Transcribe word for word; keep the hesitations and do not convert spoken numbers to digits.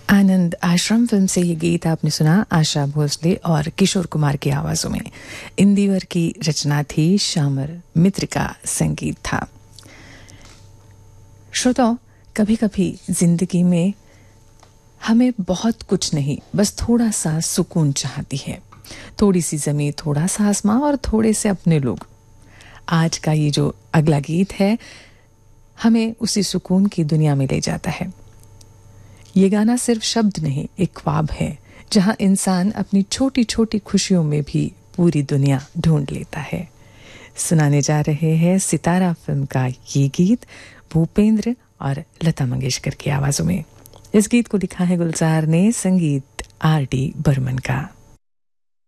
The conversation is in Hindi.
आनंद आश्रम फिल्म से ये गीत आपने सुना आशा भोसले और किशोर कुमार की आवाजों में। इंदिवर की रचना थी, श्यामर मित्र का संगीत था। श्रोताओं, कभी कभी जिंदगी में हमें बहुत कुछ नहीं, बस थोड़ा सा सुकून चाहती है। थोड़ी सी जमीन, थोड़ा सा आसमां और थोड़े से अपने लोग। आज का ये जो अगला गीत है हमें उसी सुकून की दुनिया में ले जाता है। ये गाना सिर्फ शब्द नहीं, एक ख्वाब है जहां इंसान अपनी छोटी छोटी खुशियों में भी पूरी दुनिया ढूंढ लेता है। सुनाने जा रहे हैं सितारा फिल्म का ये गीत भूपेंद्र और लता मंगेशकर की आवाजों में। इस गीत को लिखा है गुलजार ने, संगीत आर डी बर्मन का।